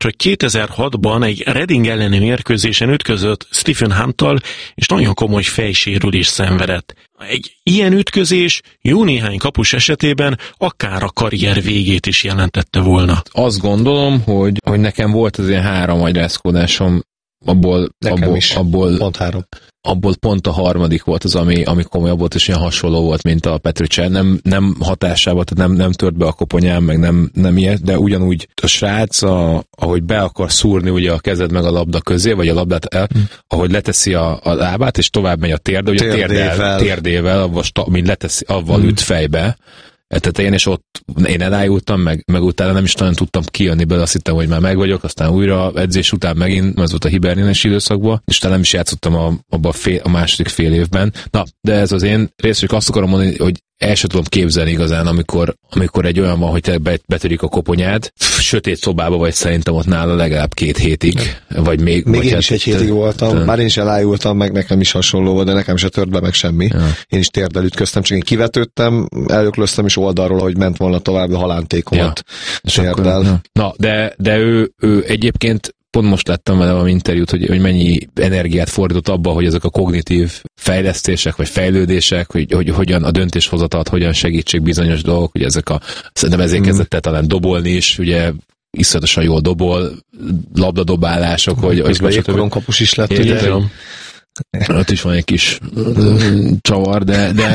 hogy 2006-ban egy Reading elleni mérkőzésen ütközött Stephen Hunttal, és nagyon komoly fejsérülést szenvedett. Egy ilyen ütközés jó néhány kapus esetében akár a karrier végét is jelentette volna. Azt gondolom, hogy nekem volt az ilyen 3 agyrázkódásom, abból pont 3. Abból pont a harmadik volt az, ami komolyabb volt, és ilyen hasonló volt, mint a Petrice. Nem hatásában, tehát nem tört be a koponyám, meg nem ilyet, de ugyanúgy a srác, ahogy be akar szúrni ugye a kezed meg a labda közé, vagy a labdát ahogy leteszi a lábát, és tovább megy a térde, ugye térdével, mint leteszi, avval üt fejbe, tetején, és ott én elájultam, meg utána nem is nagyon tudtam kijönni belőle, azt hittem, hogy már meg vagyok, aztán újra edzés után megint, ez volt a hiberniális időszakban, és utána nem is játszottam abban a második fél évben. Na, de ez az én részről azt akarom mondani, hogy el sem tudom képzelni igazán, amikor egy olyan van, hogy te betörik a koponyád, sötét szobába vagy szerintem ott nála legalább 2 hétig, vagy még én is egy hétig voltam, már én is elájultam, meg nekem is hasonló volt, de nekem se tört be meg semmi. Ja. Én is térdel ütköztem, csak én kivetődtem, elöklöztem is oldalról, hogy ment volna tovább a halántékomat. Ja. Na, de ő egyébként pont most láttam vele valami interjút, hogy mennyi energiát fordított abba, hogy ezek a kognitív fejlesztések, vagy fejlődések, hogy hogyan a döntéshozatalt, hogyan segítsék bizonyos dolgok, hogy szerintem ezért kezdett el talán dobolni is, ugye iszonyatosan jól dobol, labdadobálások, hogy közben kapus is lett, ugye? Ott is van egy kis csavar, de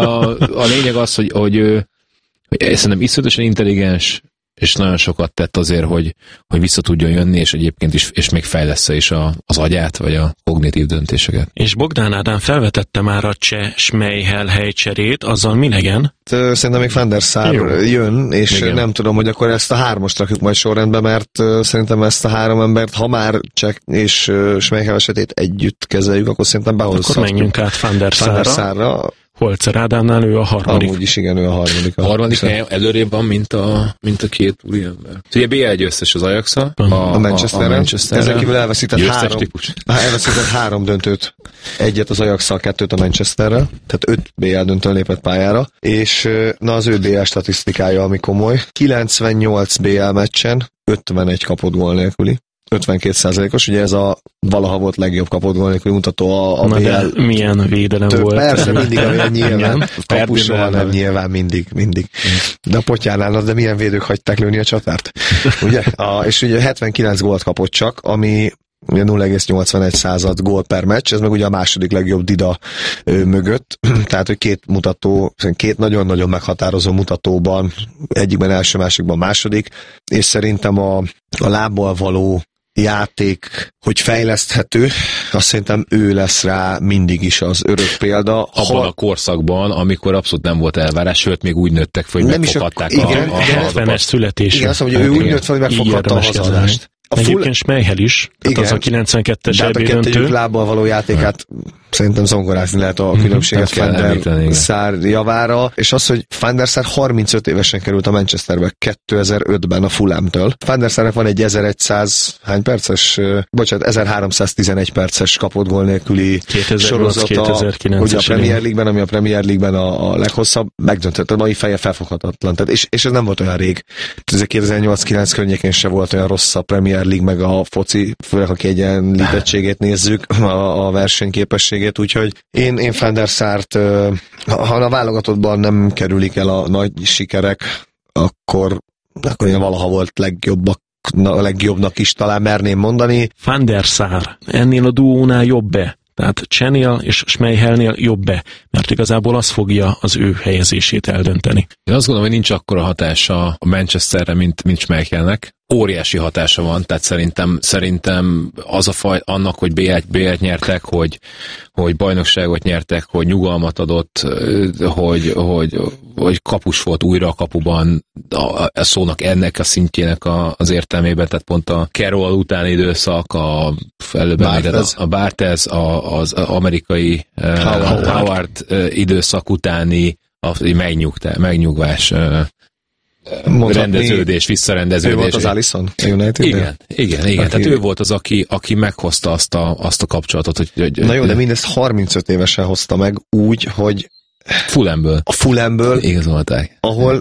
a lényeg az, hogy szerintem iszonyatosan intelligens, és nagyon sokat tett azért, hogy vissza tudjon jönni, és egyébként is, és még fejlessze is az agyát, vagy a kognitív döntéseket. És Bogdán Ádám felvetette már a cseh Schmeichel helycserét, azzal mi legyen? Szerintem még Van der Sar jön, és igen. Nem tudom, hogy akkor ezt a 3-ost rakjuk majd sorrendbe, mert szerintem ezt a 3 embert, ha már Cseh és Schmeichel esetét együtt kezeljük, akkor szerintem behozhatjuk. Akkor menjünk át Van der Sarra. Holzer Ádámnál ő a harmadik. Amúgy is igen, ő a harmadik. A harmadik helyen előrébb van, mint a 2 úriember. Ugye BL győztes az Ajax-a, a Manchesterre. Ezen kívül elveszített 3 döntőt. Egyet az Ajax-szal, 2 a Manchesterrel. Tehát 5 BL döntőn lépett pályára. És az ő BL statisztikája, ami komoly. 98 BL meccsen 51 kapott gól nélküli. 52%-os, ugye ez a valaha volt legjobb kapott gól nélküli mutató a BL. De milyen védelem volt. Persze, mindig olyan nyilván. Kapusról nem nyilván, mindig. De a Potyánál, de milyen védők hagyták lőni a csatárt. Ugye? És ugye 79 gólt kapott csak, ami 0,81 gól per meccs, ez meg ugye a második legjobb Dida mögött, tehát hogy 2 nagyon-nagyon meghatározó mutatóban, egyikben első, másikban második, és szerintem a lábbal való játék, hogy fejleszthető, azt szerintem ő lesz rá mindig is az örök példa. Abban a korszakban, amikor abszolút nem volt elvárás, sőt, még úgy nőttek fel, hogy megfoghatták a 70-es születésű. Igen, azt mondom, hogy ő úgy nőtt fel, hogy megfoghatta a hazadást. Egyébként Schmeichel is, tehát az a 92-es EB döntő. Lábbal való játékát szerintem zongorázni lehet a különbséget Van der Sar javára, és az, hogy Van der Sar 35 évesen került a Manchesterbe 2005-ben a Fulhamtől. Van der Sarnak van egy 1311 perces kapott gól nélküli sorozata, ugye a Premier League-ben, ami a Premier League-ben a leghosszabb, megdöntött, a mai feje felfoghatatlan. Tehát, és ez nem volt olyan rég. Ez a 2008-9 környékén se volt olyan rossz a Premier League, meg a foci, főleg a kiegyenlítettségét nézzük, a versenyképességét, úgyhogy én Van der Sart, ha a válogatottban nem kerülik el a nagy sikerek, akkor én valaha volt legjobbnak is talán merném mondani. Van der Sar ennél a duónál jobb-e? Tehát Csehnél és Schmeichelnél jobb-e? Mert igazából az fogja az ő helyezését eldönteni. Én azt gondolom, hogy nincs akkora hatása a Manchesterre, mint Schmeichelnek. Óriási hatása van, tehát szerintem az a faj annak, hogy BL-t nyertek, hogy bajnokságot nyertek, hogy nyugalmat adott, hogy kapus volt újra a kapuban, a szónak ennek a szintjének az értelmében, tehát pont a Carroll utáni időszak, a Barthez, az amerikai Howard időszak utáni megnyugvás, rendeződés, visszarendeződés. Ő volt az Alisson United? Igen. Tehát ő volt az, aki meghozta azt a kapcsolatot. Hogy na jó, de mindezt 35 évesen hozta meg úgy, hogy Fulhamből igazolták. Ahol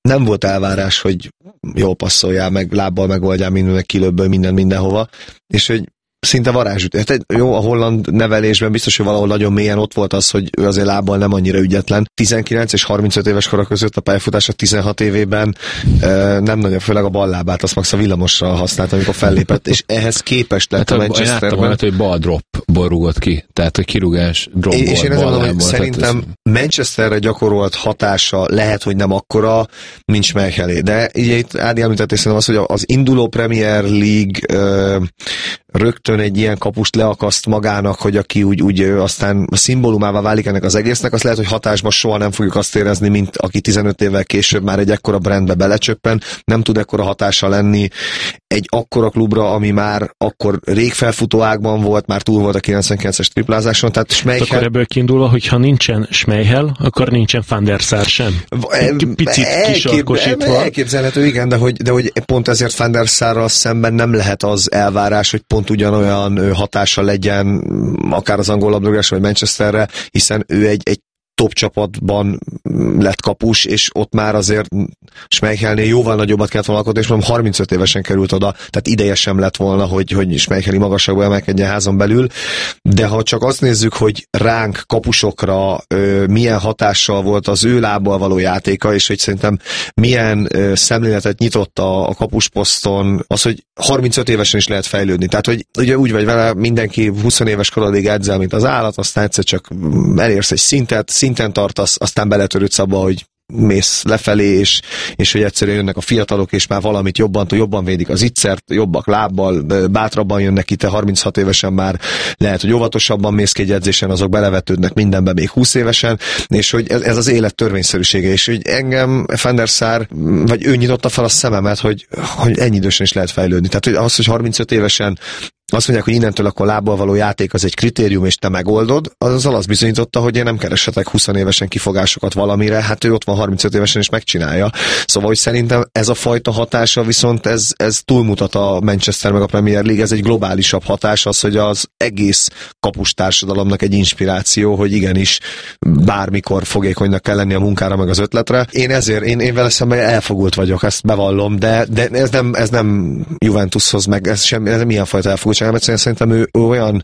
nem volt elvárás, hogy jól passzoljál, meg lábbal megoldjál mindennek kilőbből mindenhova, és hogy szinte varázsütés. Jó, a holland nevelésben biztos, hogy valahol nagyon mélyen ott volt az, hogy ő azért lábbal nem annyira ügyetlen. 19 és 35 éves kora között a pályafutása 16 évében nem nagyon, főleg a bal lábát, azt max a villamosra használt, amikor fellépett, és ehhez képest lett a Manchesterben. Én láttam, hogy bal dropból rúgott ki, tehát hogy kirúgás dropból. És én ezzel mondom, hogy szerintem Manchesterre gyakorolt hatása lehet, hogy nem akkora, mint Schmeichelé. De ugye itt Ádi említették szerintem az, hogy az induló Premier League rögtön egy ilyen kapust leakaszt magának, hogy aki úgy aztán szimbólumává válik ennek az egésznek, az lehet, hogy hatásban soha nem fogjuk azt érezni, mint aki 15 évvel később már egy ekkora brandbe belecsöppen, nem tud ekkora hatása lenni egy akkora klubra, ami már akkor rég felfutó ágban volt, már túl volt a 99-es triplázáson, tehát Schmeichel... Akkor ebből kiindulva, hogyha nincsen Schmeichel, akkor nincsen Van der Sar sem. Picit kisarkosítva. Elképzelhető, igen, de hogy pont ezért Van der Sarral szemben nem lehet az elvárás, hogy pont ugyanolyan hatása legyen akár az angol labdarúgásra, vagy Manchesterre, hiszen ő egy top csapatban lett kapus, és ott már azért Schmeichelnél jóval nagyobbat kellett volna alkotni, és mondom, 35 évesen került oda, tehát ideje sem lett volna, hogy Schmeicheli magasságba emelkedjen házon belül, de ha csak azt nézzük, hogy ránk, kapusokra milyen hatással volt az ő lábbal való játéka, és hogy szerintem milyen szemléletet nyitott a kapusposzton, az, hogy 35 évesen is lehet fejlődni. Tehát, hogy ugye úgy vagy vele, mindenki 20 éves korodig edzel, mint az állat, aztán egyszer csak elérsz egy szinten tartasz, aztán beletörődsz abba, hogy mész lefelé, és hogy egyszerűen jönnek a fiatalok, és már valamit jobban védik az ittszert, jobbak lábbal, bátrabban jönnek ki, te 36 évesen már lehet, hogy óvatosabban mész ki egy edzésen, azok belevetődnek mindenbe még 20 évesen, és hogy ez az élet törvényszerűsége, és hogy engem Van der Sar, vagy ő nyitotta fel a szememet, hogy ennyi idősen is lehet fejlődni. Tehát hogy az, hogy 35 évesen azt mondják, hogy innentől akkor lábbal való játék az egy kritérium, és te megoldod, azzal azt bizonyította, hogy én nem kereshetek 20 évesen kifogásokat valamire, hát ő ott van 35 évesen és megcsinálja. Szóval, hogy szerintem ez a fajta hatása viszont ez túlmutat a Manchester meg a Premier League, ez egy globálisabb hatás, az, hogy az egész kapustársadalomnak egy inspiráció, hogy igenis bármikor fogékonynak kell lenni a munkára meg az ötletre. Én vele szemben elfogult vagyok, ezt bevallom, de ez nem Juventushoz meg, ez milyen fajta elfogult. Egyszerűen szerintem ő olyan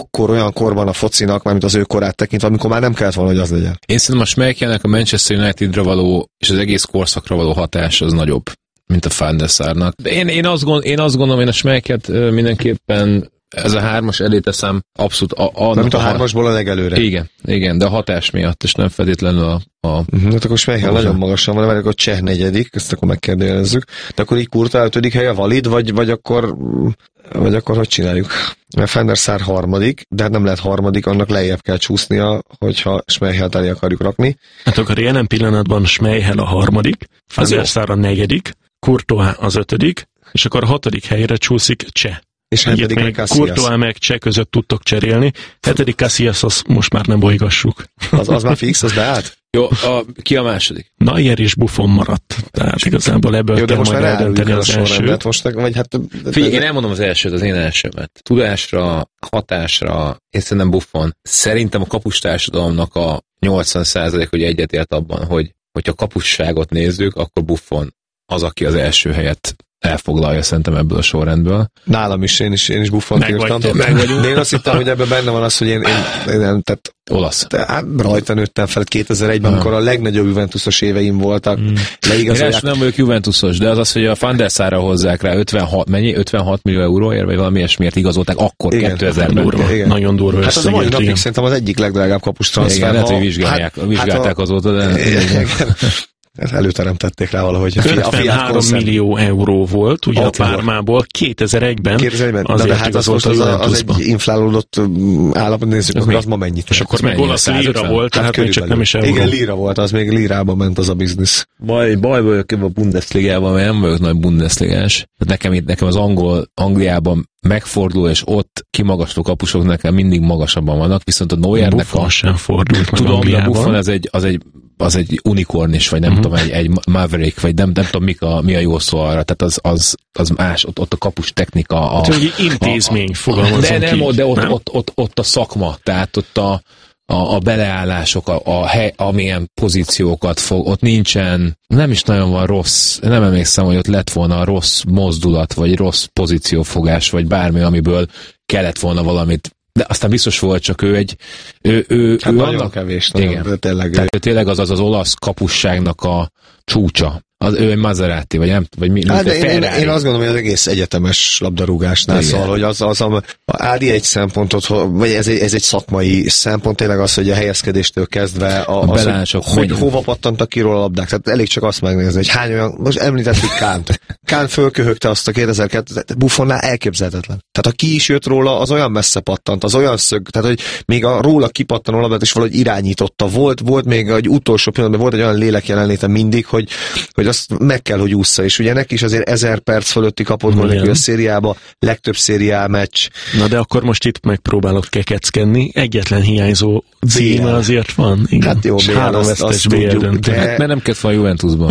korban a focinak, mármint az ő korát tekintve, amikor már nem kellett volna, hogy az legyen. Én szerintem a Schmeichelnek a Manchester Unitedra való, és az egész korszakra való hatás az nagyobb, mint a Van der Sarnak. Én azt gondolom, én a Schmeichelt mindenképpen ez a 3-as elé teszem abszolút mint a 3-asból a legelőre. Igen, de a hatás miatt, és nem feltétlenül Hát akkor Schmeichel nagyon magasan van, mert a cseh 4., ezt akkor megkérdőjelezzük. De akkor így Courtois 5. helye valid, vagy akkor hogy csináljuk? Mert Van der Sar 3., de hát nem lehet 3., annak lejjebb kell csúsznia, hogyha Schmeichelt elé akarjuk rakni. Hát akkor jelen pillanatban Schmeichel a 3., Van der Sar a 4., Courtois az 5., és akkor a 6. helyre csúszik Cseh. És 7. meg Casillas. Courtois meg Cseh között tudtok cserélni. 7. Casillas, azt most már nem bolygassuk. Az már fix, az beállt? Jó, ki a második? Neuer és Buffon maradt. Tehát igazából ebből kell majd eldönteni az elsőt. Figyelj, én elmondom az elsőt, az én elsőmet. Tudásra, hatásra, én szerintem Buffon. Szerintem a kapustársadalomnak a 80% hogy egyetért abban, hogy hogyha kapusságot nézzük, akkor Buffon az, aki az első helyet elfoglalja szerintem ebből a sorrendből. Nálam is, én is Buffont írtam. De én azt hittem, hogy ebben benne van az, hogy én nem, tehát olasz. Rajta nőttem fel 2001-ben, amikor a legnagyobb Juventusos éveim voltak. Én nem vagyok Juventusos, de az, hogy a Van der Sarra hozzák rá 56 millió euróért, vagy valami ilyesmiért igazolták akkor 2000-ben. Nagyon durva. Hát az a mai napig szerintem az egyik legdrágább kapus transfer. Igen, lehet, hogy vizsgálták azóta, de... Előteremtették rá valahogy. 53 millió euró volt, ugye a Parmából 2001-ben azért hát az egy inflálódott állapot, nézzük, hogy az ma mennyit. És akkor meg olasz líra volt, tehát még csak nem is euró. Igen, líra volt, az még lírában ment az a biznisz. Baj vagyok ebben a Bundesligában, mert nem vagyok nagy Bundesligás. Nekem az Angliában megfordul, és ott kimagasló kapusok nekem mindig magasabban vannak, viszont a Neuernek Buffon sem fordult meg tudom, Angliában. Buffon az egy unicorn is, vagy nem tudom, egy Maverick, vagy nem tudom mi a jó szó arra, tehát az más, ott a kapus technika. Hát, hogy intézmény fogalmazom de ott a szakma, tehát ott a beleállások, a hely, amilyen pozíciókat fog, ott nincsen, nem is nagyon van rossz, nem emlékszem, hogy ott lett volna rossz mozdulat, vagy rossz pozíciófogás, vagy bármi, amiből kellett volna valamit. De aztán biztos volt, csak ő nagyon annak, kevés. Igen. Tényleg. Tehát tényleg az olasz kapusságnak a csúcsa. Ő egy Maserati, vagy nem, vagy mi? Hát én azt gondolom, hogy az egész egyetemes labdarúgásnál szól, hogy az Ádi egy szempontot, vagy ez egy szakmai szempont, tényleg az, hogy a helyezkedéstől kezdve hogy hova pattantak ki róla a labdák. Tehát elég csak azt megnézni, hogy hány olyan, most említettük Kánt. Kán fölköhögte azt a 2002, Buffonnál elképzelhetetlen. Tehát ha ki is jött róla, az olyan messze pattant, az olyan szög, tehát hogy még a róla kipattanó labdát is valahogy irányította. Volt még egy utolsó pillanatban, volt egy olyan lélek jelenléte mindig, hogy azt meg kell, hogy ússza, és ugye neki is azért 1000 perc fölötti kapott volna neki a szériába, legtöbb szériá meccs. Na de akkor most itt megpróbálok kekeckedni, egyetlen hiányzó címe azért van. Igen. Hát jó, három vesztes BL döntő. Mert nem kellett van Juventusban.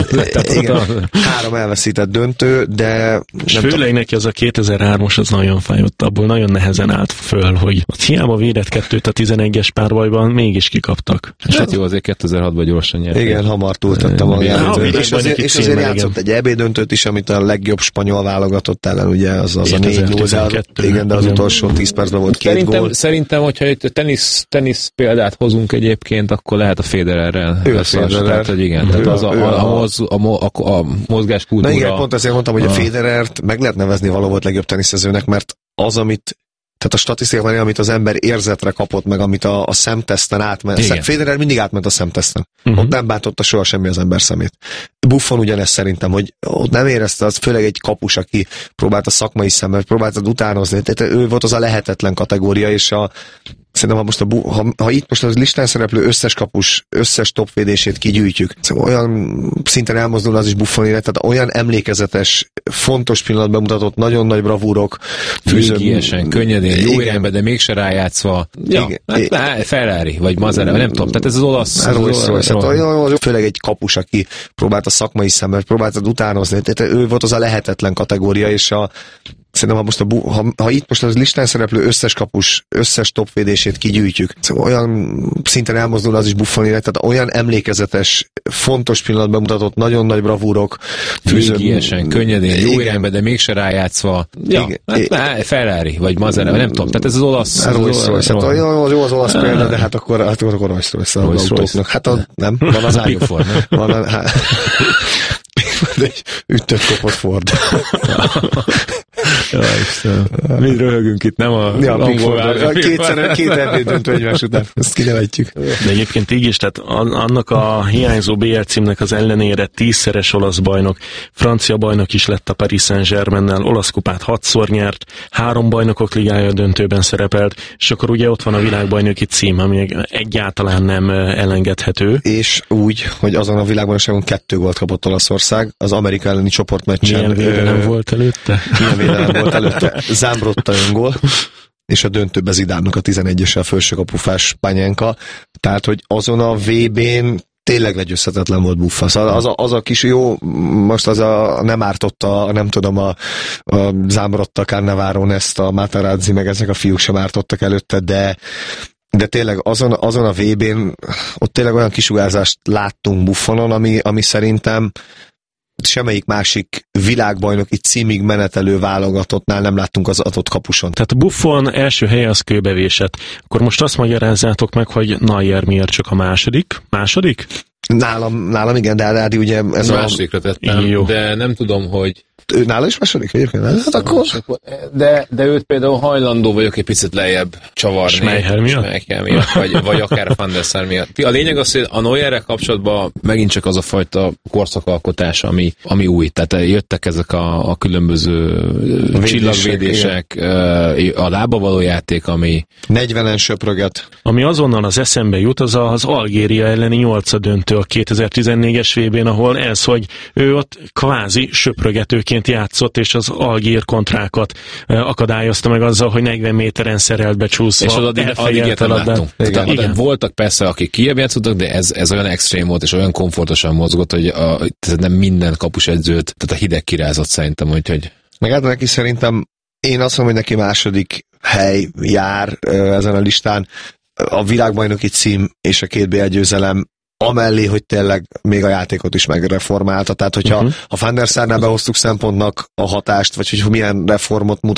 3 elveszített döntő, de... És főleg neki az a 2003-os az nagyon fájott, abból nagyon nehezen állt föl, hogy hiába védett 2-t a 11-es párbajban, mégis kikaptak. Hát jó, azért 2006-ban gyorsan nyert. Igen, hamar túltette magát. És azért játszott egy EB döntőt is, amit a legjobb spanyol válogatott ellen, ugye az a 4-0, de az utolsó 10 percben volt 2 gól. Szerintem, hogyha itt tenisz példát hozunk egyébként, akkor lehet a Federerrel. Ő a Federer. Tehát, hogy igen, tehát az a mozgáskultúra. Na igen, pont ezért mondtam, hogy a Federert meg lehet nevezni való volt legjobb teniszezőnek, mert az, tehát a statisztikában, amit az ember érzetre kapott, meg amit a szemteszten átment. Federer mindig átment a szemteszten. Ott nem bántotta soha semmi az ember szemét. Buffon ugyanezt szerintem, hogy ott nem érezte, az főleg egy kapus, aki próbálta szakmai szemmel, próbálta utánozni. Tehát ő volt az a lehetetlen kategória, és szerintem, ha itt most az listán szereplő összes kapus, összes topvédését kigyűjtjük, olyan szinten elmozdul az is Buffon élet, tehát olyan emlékezetes, fontos pillanat bemutatott, nagyon nagy bravúrok. Végigesen, könnyedén, jó irányba, de mégse rájátszva. Ferrari, vagy Maserati, nem tudom, tehát ez az olasz. Főleg egy kapus, aki próbálta szakmai szemmel, próbálta utánozni, tehát ő volt az a lehetetlen kategória, és szerintem, ha itt most az listán szereplő összes kapus, összes topvédését kigyűjtjük, olyan szinten elmozdul az is Buffon élet, tehát olyan emlékezetes, fontos pillanat bemutatott, nagyon nagy bravúrok. Végigesen, könnyedén, jó irányba, de mégse rájátszva. Ferrari, vagy Maserati, nem tudom, tehát ez az olasz. Jó az olasz példa, de hát akkor Rolls-Royce az autóknak. Hát nem, van az Big Ford, van egy ütött kopott Ford. Mi röhögünk itt, nem a két EB döntő egymás után, ezt kinevetjük. De egyébként így is, tehát annak a hiányzó BL címnek az ellenére 10-szeres olasz bajnok, francia bajnok is lett a Paris Saint-Germainnel, olasz kupát 6-szor nyert, 3 bajnokok ligája döntőben szerepelt, és akkor ugye ott van a világbajnoki cím, ami egyáltalán nem elengedhető. És úgy, hogy azon a világbajnokságon 2 gólt kapott Olaszország, az Amerika elleni csoportmeccsen. Milyen védelem volt előtte? Zámbrotta öngól, és a döntőbe Zidánnak a 11-essel felsőkapufás Pányenka. Tehát, hogy azon a VB-n tényleg legyőzhetetlen volt Buffon. Szóval az a kis jó, most nem ártotta, nem tudom, a Zámbrotta, Cannavaron, ezt a Materazzi, meg ezek a fiúk sem ártottak előtte, de tényleg azon a VB-n ott tényleg olyan kisugárzást láttunk Buffonon, ami szerintem semmelyik másik világbajnoki címig menetelő válogatottnál nem láttunk az adott kapuson. Tehát Buffon első helye az kőbevésett. Akkor most azt magyarázzátok meg, hogy Neuer miért csak a második? Második? Nálam igen, de Ádi ugye ez a... Másodikra tettem, de nem tudom, hogy... Ő nála is második egyébként? Hát akkor... De őt például hajlandó vagyok egy picit lejjebb csavarni. Schmeichel miatt, vagy akár a Van der Sar miatt. A lényeg az, hogy a Neuerrel kapcsolatban megint csak az a fajta korszakalkotás, ami új. Tehát jöttek ezek a különböző csillagvédések, a lába való játék, ami... 40-en söpröget. Ami azonnal az eszembe jut, az Algéria elleni 8. döntő a 2014-es VB-n, ahol ez, hogy ő ott kvázi söprögetőként játszott, és az algír kontrákat akadályozta meg azzal, hogy 40 méteren szerelt becsúszva. És addig láttunk. Voltak persze, akik kijebb játszottak, de ez olyan extrém volt, és olyan komfortosan mozgott, hogy nem minden kapusedzőt, tehát a hideg kirázott szerintem, úgyhogy... Meg hát neki szerintem, én azt mondom, hogy neki második hely jár ezen a listán. a világbajnoki cím és a 2 BL győzelem amellé, hogy tényleg még a játékot is megreformálta. Tehát, hogyha a Van der Sarnál behoztuk szempontnak a hatást, vagy hogy milyen reformot